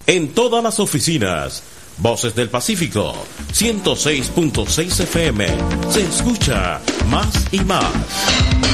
en todas las oficinas. Voces del Pacífico, 106.6 FM. Se escucha más y más.